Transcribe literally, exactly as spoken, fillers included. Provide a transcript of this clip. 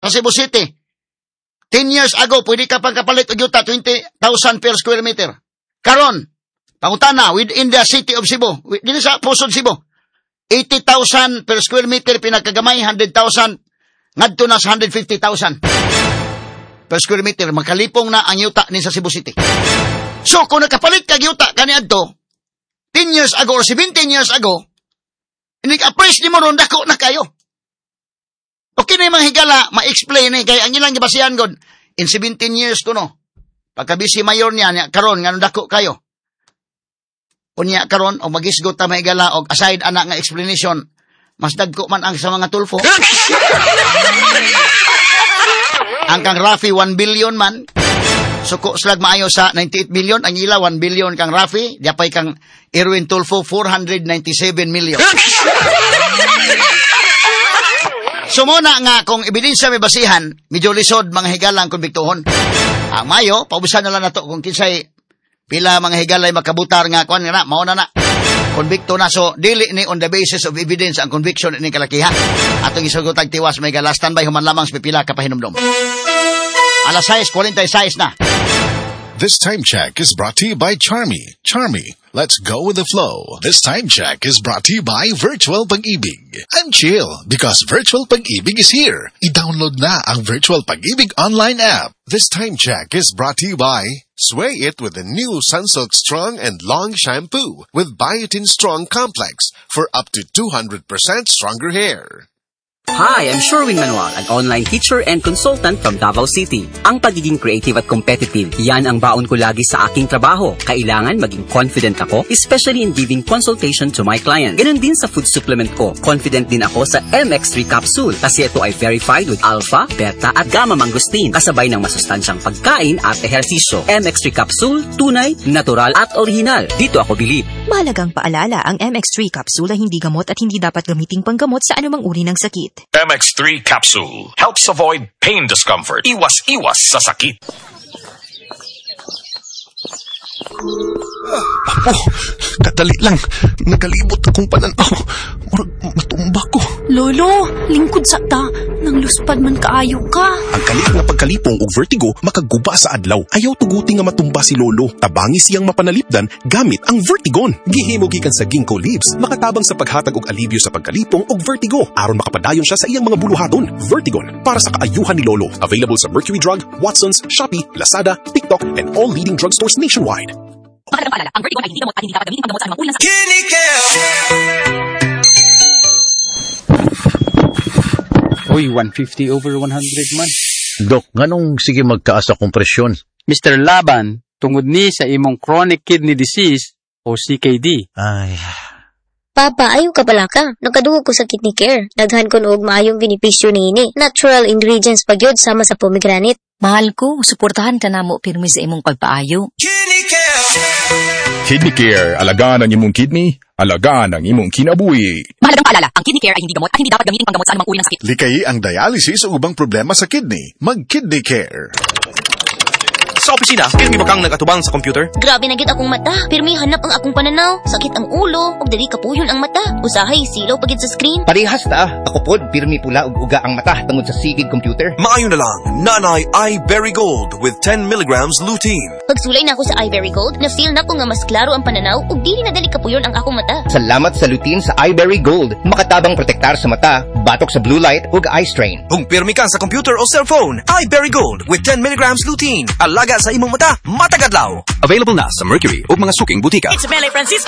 Cebu City. ten years ago, pwede ka pang kapalit og yuta twenty thousand per square meter. Karon, pangutana, within the city of Cebu, dito sa pusod Cebu, eighty thousand per square meter, pinakagamay, one hundred thousand, ngadto na sa one hundred fifty thousand per square meter, makalipong na ang yuta ni sa Cebu City. So, kung nakapalit ka yuta kaniadto, ten years ago or seventeen years ago, inig-appraise ni mo ron, dako na kayo. Okay na yung mga higala, ma-explain eh, kaya ang ilang gibasihan god, in seventeen years to no, pagkabisi mayor niya, niya karon nga dako kayo. Unya karon, o magisgot ta mga higala, o aside anak nga explanation, mas dagko man ang sa mga tulfo. Ang kang Rafi, one billion man, suko slag maayo sa ninety-eight million, ang ila, one billion kang Rafi, diapay kang Erwin Tulfo, four hundred ninety-seven million. So muna nga, kung ebidensya may basihan, medyo lisod mga higala ang konbiktohon. Ang mayo, paubusan na lang na to, kung kinsay pila mga higalay makabutar nga, kuan nga na, mauna na. Konbikto na, so dili ni on the basis of evidence ang conviction ni kalakiha. Atong isugotag tiwas, may gala, standby, human lamang sa pipila kapahinumdom. Alas sais, forty-six na. This time check is brought to you by Charmy. Charmy, let's go with the flow. This time check is brought to you by Virtual Pag-ibig. And chill, because Virtual Pag-ibig is here. I-download na ang Virtual Pag-ibig online app. This time check is brought to you by Sway It with the new Sunsilk Strong and Long Shampoo with Biotin Strong Complex for up to two hundred percent stronger hair. Hi, I'm Sherwin Manuel, an online teacher and consultant from Davao City. Ang pagiging creative at competitive, yan ang baon ko lagi sa aking trabaho. Kailangan maging confident ako, especially in giving consultation to my clients. Ganon din sa food supplement ko. Confident din ako sa M X three capsule kasi ito ay verified with alpha, beta at gamma mangosteen. Kasabay ng masustansyang pagkain at ehersisyo. M X three capsule, tunay, natural at original. Dito ako bilib. Mahalagang paalala, ang M X three capsule ay hindi gamot at hindi dapat gamiting panggamot sa anumang uri ng sakit. M X three capsule helps avoid pain discomfort. Iwas-iwas sa sakit. Apo, kadali lang. Nagalibot akong pananaw. Murag matumba ko. Lolo, lingkod sa ta. Nang luspad man kaayo ka. Ang kalit nga pagkalipong og vertigo makaguba sa adlaw. Ayaw tuguti nga matumba si Lolo. Tabangi siyang mapanalipdan gamit ang Vertigon. Gihimo gikan sa ginkgo leaves. Makatabang sa paghatag og alibyo sa pagkalipong og vertigo. Aron makapadayon siya sa iyang mga buluhaton. Vertigon, para sa kaayuhan ni Lolo. Available sa Mercury Drug, Watson's, Shopee, Lazada, TikTok, and all leading drugstores nationwide. Mahalagang paalala, ang Vertigon ay hindi gamot at hindi dapat gamitin panggamot sa anumang uri ng sakit. Uy, one fifty over one hundred man. Dok, nganong sige magkaas akong presyon? Mister Laban, tungod ni sa imong chronic kidney disease o C K D. Ay... Papa, ayaw ka pala ka. Nagkadungog ko sa kidney care. Daghan ko noog maayong benepisyo ni ini. Natural ingredients pagyod sama sa pomegranate. Mahal ko, suportahan ka na mo pirmi sa imong pagpaayo. Kidney Care! Kidney Care, alagaan ang imong kidney, alagaan ang imong kinabuhi. Mahalagang paalala, ang kidney care ay hindi gamot at hindi dapat gamitin panggamot sa anumang uri ng sakit. Likay ang dialysis o ubang problema sa kidney. Mag-Kidney Care. Sa opisina, pirmi ba kang nagatubang sa computer? Grabe na gid akong mata. Pirmi hanap ang akong pananaw. Sakit ang ulo, ug dili kapuyon ang mata. Usahay silaw pagid sa screen. Parehas ta. Ako pod pirmi pula ug uga ang mata tungod sa sigid computer. Maayo na lang. Nanay iBerry Gold with ten milligrams lutein. Pagsulay na ako sa iBerry Gold, na-feel na ko nga mas klaro ang pananaw ug dili na dali kapuyon ang akong mata. Salamat sa lutein sa iBerry Gold. Makatabang protektar sa mata, batok sa blue light ug eye strain. Kung pirmi ka sa computer o cellphone, iBerry Gold with ten milligrams lutein. Alaga sa imong mata, matagadlaw. Available na sa Mercury o mga suking butika. It's Mele Francisco